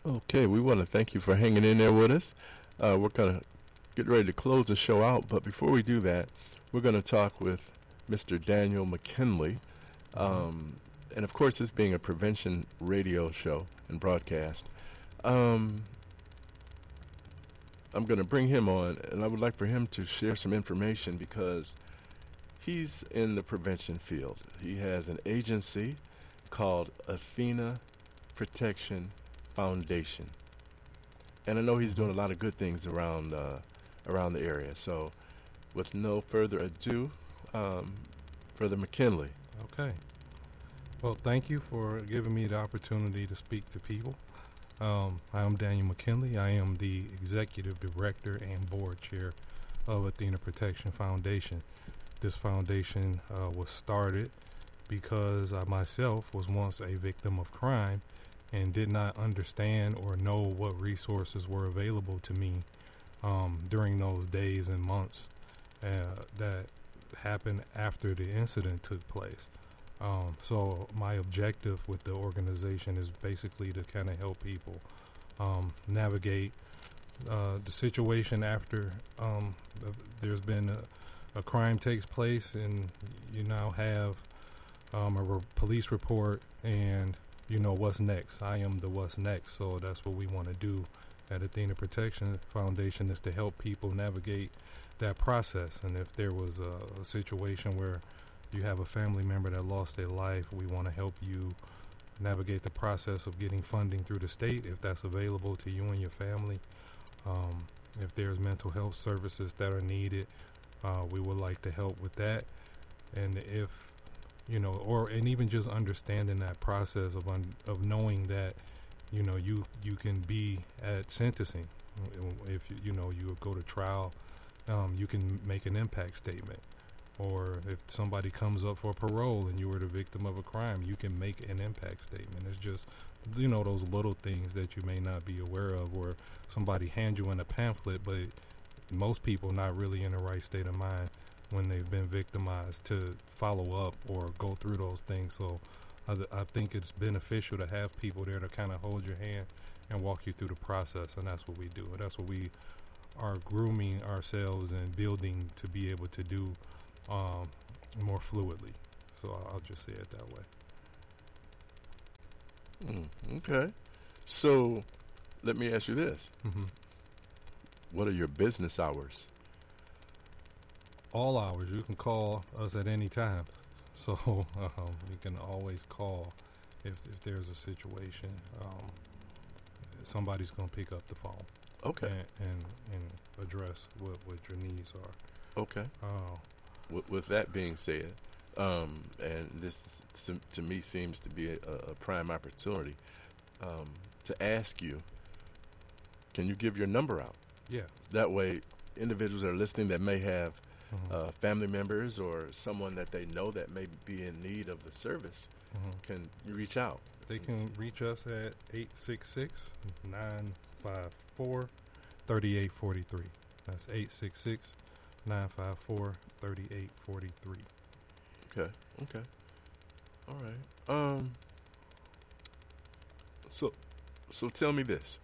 Okay, we want to thank you for hanging in there with us. We're going to get ready to close the show out, but before we do that, we're going to talk with Mr. Daniel McKinley. Um, and of course, this being a prevention radio show and broadcast, um, I'm going to bring him on, and I would like for him to share some information because he's in the prevention field. He has an agency called Athena Protection Foundation, and I know he's doing a lot of good things around the area. So, with no further ado, Brother McKinley. Okay. Well, thank you for giving me the opportunity to speak to people. I am Daniel McKinley. I am the Executive Director and Board Chair of Athena Protection Foundation. This foundation was started because I myself was once a victim of crime and did not understand or know what resources were available to me during those days and months that happened after the incident took place. So my objective with the organization is basically to kind of help people navigate the situation after there's been a crime takes place and you now have a police report and you know what's next. I am the what's next. So that's what we want to do at Athena Protection Foundation, is to help people navigate that process. And if there was a situation where you have a family member that lost their life, we want to help you navigate the process of getting funding through the state if that's available to you and your family. If there's mental health services that are needed, we would like to help with that. And if you know, and even just understanding that process of knowing that you know you can be at sentencing. If you know you go to trial, you can make an impact statement. Or if somebody comes up for parole and you were the victim of a crime, you can make an impact statement. It's just, you know, those little things that you may not be aware of, or somebody hands you in a pamphlet, but most people not really in the right state of mind when they've been victimized to follow up or go through those things. So I think it's beneficial to have people there to kind of hold your hand and walk you through the process, and that's what we do. And that's what we are grooming ourselves and building to be able to do more fluidly. So I'll just say it that way. Okay. So let me ask you this. What are your business hours? All hours. You can call us at any time. So you can always call if there's a situation. Somebody's going to pick up the phone. Okay. And address what your needs are. Okay. With that being said, and this to me seems to be a prime opportunity to ask you, can you give your number out? Yeah. That way, individuals that are listening that may have family members or someone that they know that may be in need of the service, can you reach out? They can reach us at 866-954-3843. That's 866-954-3843. Okay. All right. So tell me this.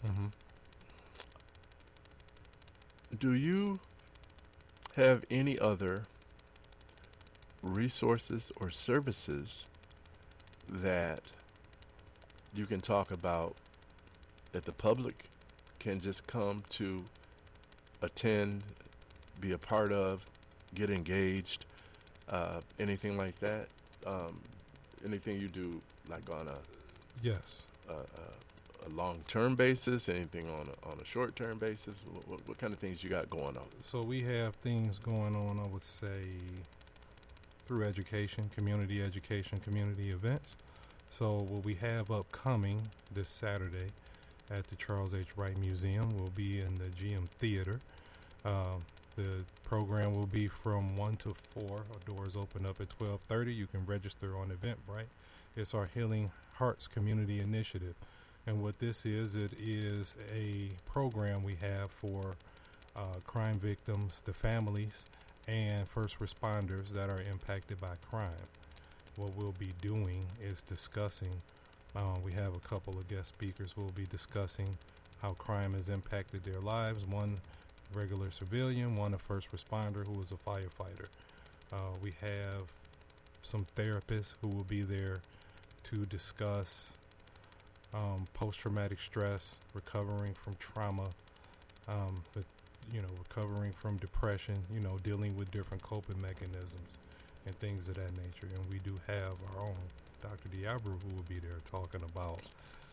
Do you have any other resources or services that you can talk about that the public can just come to attend, be a part of, get engaged, anything like that? Anything you do like on Yes. a long-term basis, anything on a short-term basis? What kind of things you got going on? So we have things going on, I would say, through education, community events. So what we have upcoming this Saturday at the Charles H. Wright Museum will be in the GM Theater. The program will be from 1 to 4. Our doors open up at 12:30. You can register on Eventbrite. It's our Healing Hearts Community Initiative. And what this is, it is a program we have for crime victims, the families, and first responders that are impacted by crime. What we'll be doing is discussing We have a couple of guest speakers who will be discussing how crime has impacted their lives. One regular civilian, one a first responder who is a firefighter. We have some therapists who will be there to discuss post-traumatic stress, recovering from trauma, but, recovering from depression, dealing with different coping mechanisms and things of that nature. And we do have our own Dr. Diabro who will be there talking about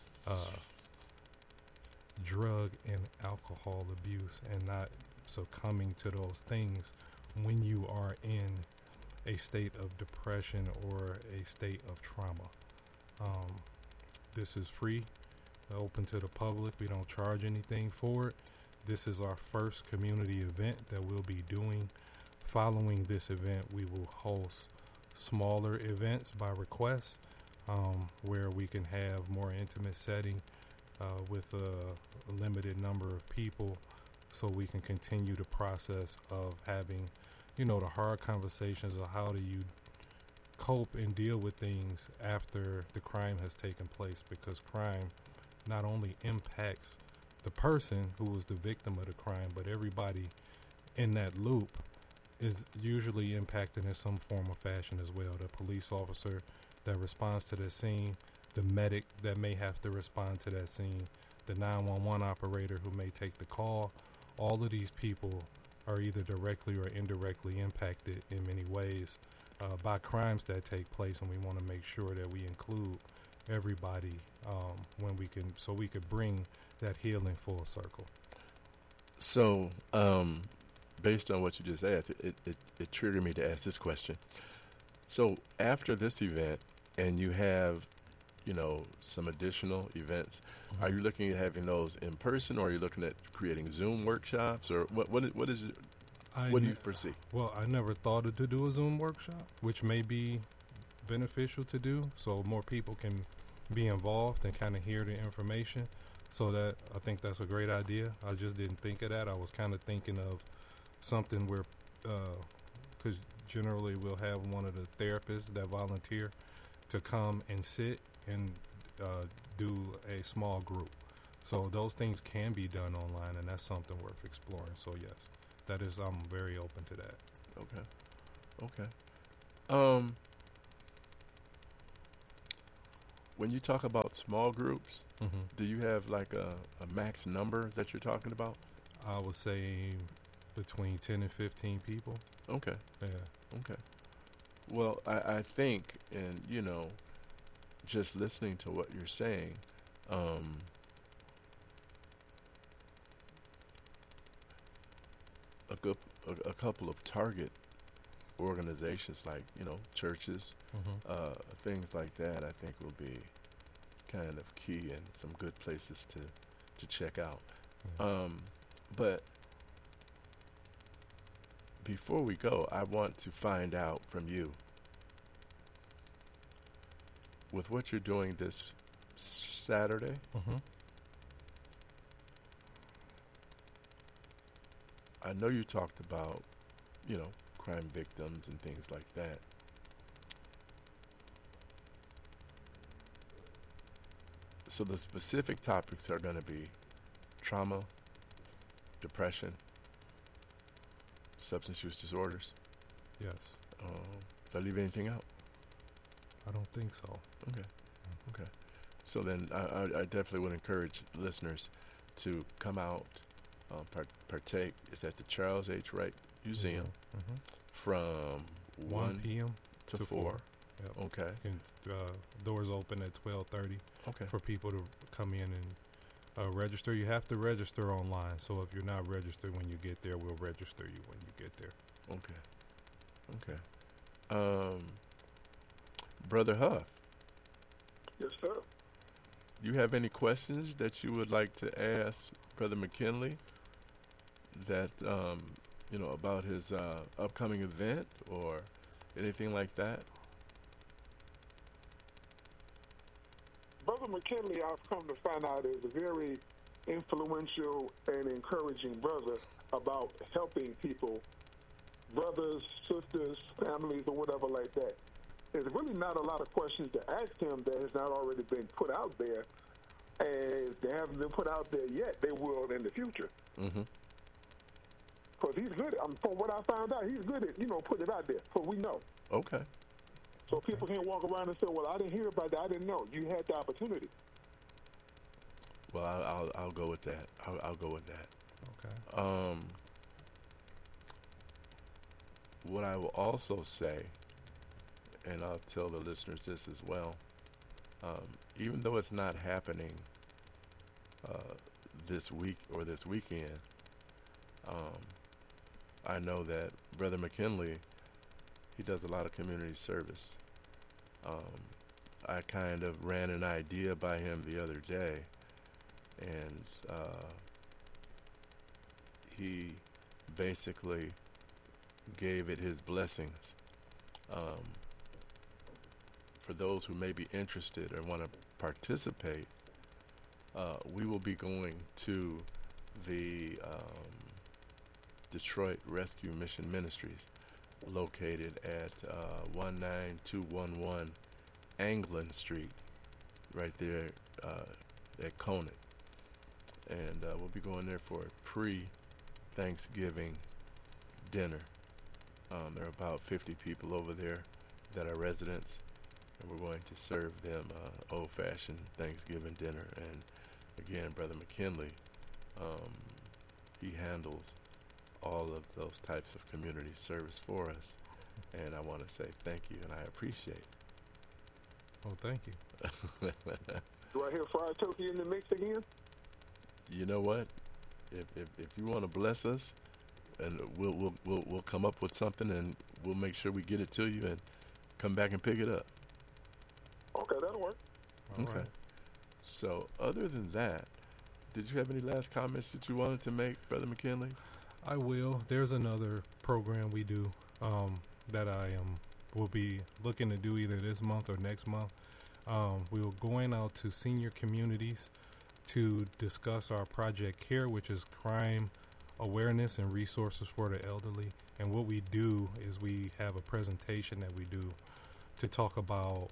drug and alcohol abuse and not succumbing to those things when you are in a state of depression or a state of trauma. This is free, open to the public. We don't charge anything for it. This is our first community event that we'll be doing. Following this event, we will host smaller events by request, where we can have more intimate setting with a limited number of people, so we can continue the process of having, the hard conversations of how do you cope and deal with things after the crime has taken place, because crime not only impacts the person who was the victim of the crime, but everybody in that loop is usually impacted in some form or fashion as well. The police officer that responds to the scene, the medic that may have to respond to that scene, the 911 operator who may take the call. All of these people are either directly or indirectly impacted in many ways by crimes that take place, and we want to make sure that we include everybody when we can, so we could bring that healing full circle. So, based on what you just asked, it triggered me to ask this question. So after this event, and you have, some additional events, Mm-hmm. are you looking at having those in person, or are you looking at creating Zoom workshops, or what is it? What do you foresee? Well, I never thought to do a Zoom workshop, which may be beneficial to do, so more people can be involved and kind of hear the information. So that, I think that's a great idea. I just didn't think of that. I was kind of thinking of something where, because generally we'll have one of the therapists that volunteer to come and sit and do a small group. So those things can be done online, and that's something worth exploring. So yes, that is, I'm very open to that. Okay. When you talk about small groups, Mm-hmm. do you have like a max number that you're talking about? I would say between 10 and 15 people. Okay. Yeah. Okay. Well, I think, and just listening to what you're saying, a couple of target organizations like churches, Mm-hmm. things like that, I think will be kind of key and some good places to check out. Yeah. But before we go, I want to find out from you, with what you're doing this Saturday, Mm-hmm. I know you talked about, crime victims and things like that. So the specific topics are going to be trauma, depression, substance use disorders. Yes. Did I leave anything out? I don't think so. Okay. Okay. So then I definitely would encourage listeners to come out, partake. It's at the Charles H. Wright Museum Mm-hmm. from 1 p.m. to to 4. 4. Yep. Okay. And doors open at 12:30 Okay. for people to come in and register. You have to register online. So if you're not registered when you get there, we'll register you when you get there. Okay. Okay. Brother Huff, Yes, sir. you have any questions that you would like to ask Brother McKinley that, about his upcoming event or anything like that? Brother McKinley, I've come to find out, is a very influential and encouraging brother about helping people, brothers, sisters, families, or whatever like that. there's really not a lot of questions to ask him that has not already been put out there. And if they haven't been put out there yet, they will in the future. Mm-hmm. Because he's good. From what I found out, he's good at, putting it out there. So we know. Okay. So people can't walk around and say, well, I didn't hear about that. I didn't know. You had the opportunity. Well, I'll go with that. I'll go with that. Okay. What I will also say, and I'll tell the listeners this as well, even though it's not happening this week or this weekend, I know that Brother McKinley, he does a lot of community service. I kind of ran an idea by him the other day, and he basically gave it his blessings. For those who may be interested or want to participate, we will be going to the Detroit Rescue Mission Ministries, located at 19211 Anglin Street, right there at Conant. And we'll be going there for a pre-Thanksgiving dinner. There are about 50 people over there that are residents, and we're going to serve them old-fashioned Thanksgiving dinner. And again, Brother McKinley, he handles all of those types of community service for us, and I want to say thank you, and I appreciate it. Oh, thank you. Do I hear fried turkey in the mix again? You know what? If you want to bless us, and we'll come up with something, and we'll make sure we get it to you, and come back and pick it up. Okay, that'll work. All Okay. right. So, other than that, did you have any last comments that you wanted to make, Brother McKinley? I will. There's another program we do that I will be looking to do either this month or next month. We were going out to senior communities to discuss our Project CARE, which is crime awareness and resources for the elderly. And what we do is we have a presentation that we do to talk about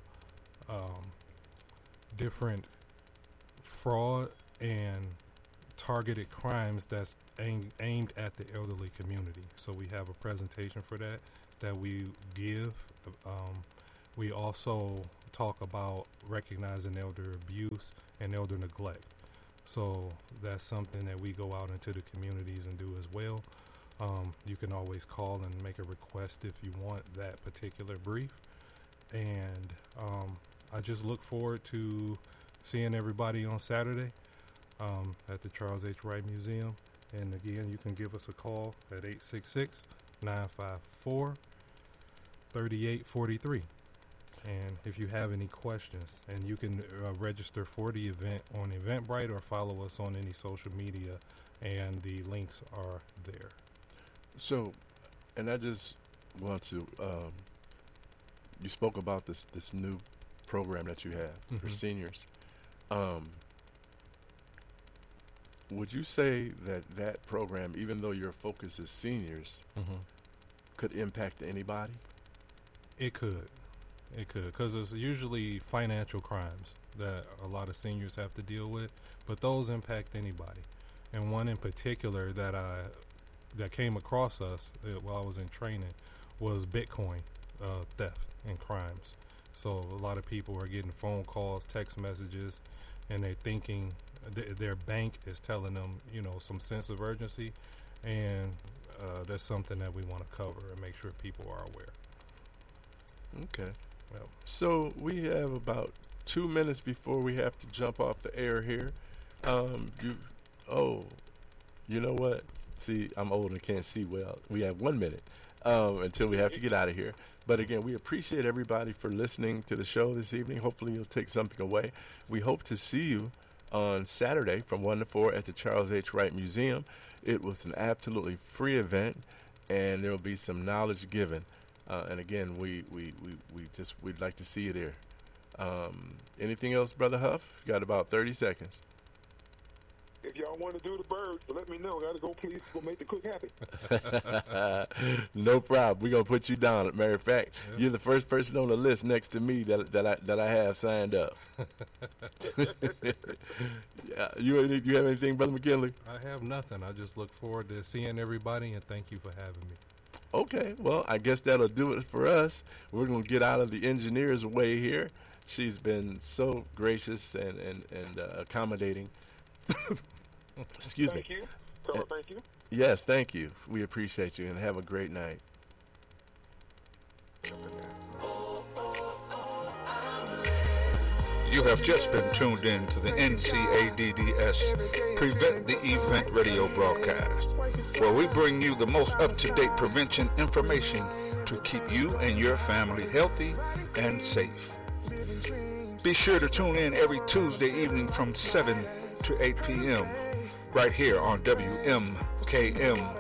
different fraud and targeted crimes that's aimed at the elderly community. So we have a presentation for that we give. We also talk about recognizing elder abuse and elder neglect. So that's something that we go out into the communities and do as well. You can always call and make a request if you want that particular brief. And I just look forward to seeing everybody on Saturday at the Charles H. Wright Museum. And again, you can give us a call at 866-954-3843. And if you have any questions, and you can register for the event on Eventbrite or follow us on any social media, and the links are there. So, and I just want to, you spoke about this new program that you have for seniors. Would you say that program, even though your focus is seniors, could impact anybody? It could, because it's usually financial crimes that a lot of seniors have to deal with, but those impact anybody. And one in particular that came across us while I was in training was Bitcoin theft and crimes. So a lot of people are getting phone calls, text messages, and they're thinking their bank is telling them, some sense of urgency, and that's something that we want to cover and make sure people are aware. Okay. Well, So we have about 2 minutes before we have to jump off the air here. You know what? See, I'm old and can't see well. We have 1 minute until we have to get out of here. But again, we appreciate everybody for listening to the show this evening. Hopefully you'll take something away. We hope to see you on Saturday from 1 to 4 at the Charles H. Wright Museum. It was an absolutely free event, and there will be some knowledge given. And again, we'd like to see you there. Anything else, Brother Huff? Got about 30 seconds. if y'all want to do the birds, let me know. Gotta go, please. Go make the cook happy. No problem. We're gonna put you down. Matter of fact, you're the first person on the list next to me that I have signed up. Yeah, you have anything, Brother McKinley? I have nothing. I just look forward to seeing everybody, and thank you for having me. Okay, well, I guess that'll do it for us. We're going to get out of the engineer's way here. She's been so gracious and accommodating. Excuse me. Thank you. So, thank you. Yes, thank you. We appreciate you, and have a great night. You have just been tuned in to the NCADDS Prevent the Event radio broadcast, where we bring you the most up-to-date prevention information to keep you and your family healthy and safe. Be sure to tune in every Tuesday evening from 7 to 8 p.m. right here on WMKM